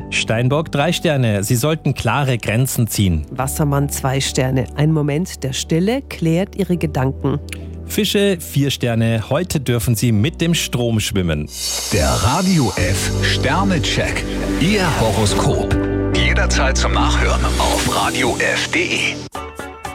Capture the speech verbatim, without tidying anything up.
Steinbock drei Sterne, Sie sollten klare Grenzen ziehen. Wassermann zwei Sterne. Ein Moment der Stille klärt Ihre Gedanken. Fische vier Sterne, heute dürfen Sie mit dem Strom schwimmen. Der Radio F Sternecheck. Ihr Horoskop. Jederzeit zum Nachhören auf radio f punkt de.